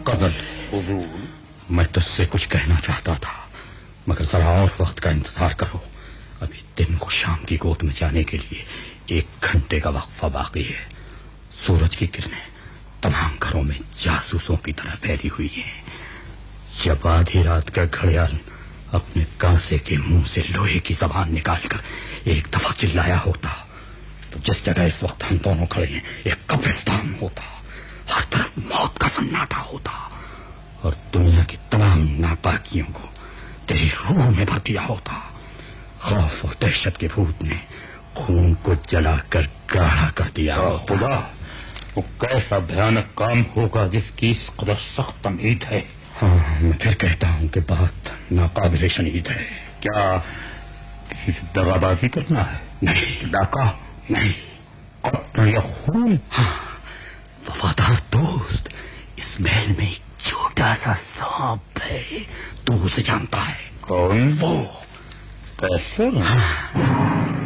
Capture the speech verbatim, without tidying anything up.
قزل، حضور میں تجھ سے کچھ کہنا چاہتا تھا مگر ذرا اور وقت کا انتظار کرو. ابھی دن کو شام کی گود میں جانے کے لیے ایک گھنٹے کا وقفہ باقی ہے. سورج کی کرنیں تمام گھروں میں جاسوسوں کی طرح پھیلی ہوئی ہیں. جب آدھی رات کا گھڑیال اپنے کانسے کے منہ سے لوہے کی زبان نکال کر ایک دفعہ چلایا ہوتا تو جس جگہ اس وقت ہم دونوں کھڑے ہیں ایک قبرستان ہوتا. ہر طرف موت کا سناٹا ہوتا اور دنیا کی تمام ناپاکیوں کو تیری روح میں بھر دیا ہوتا. خوف اور دہشت کے بھوت نے خون کو جلا کر گاڑھا کر دیا ہوتا. خدا، وہ کیسا بھیانک کام ہوگا جس کی اس قدر سخت امید ہے. ہاں، میں پھر کہتا ہوں کہ بات ناقابل شنید ہے. کیا کسی سے دغا بازی کرنا ہے؟ نہیں، ڈاکہ نہیں، قتل یا خون؟ ہاں، وفادار دوست، اس محل میں ایک چھوٹا سا سانپ ہے، تو اسے جانتا ہے. کون؟ وہ کیسے؟ ہاں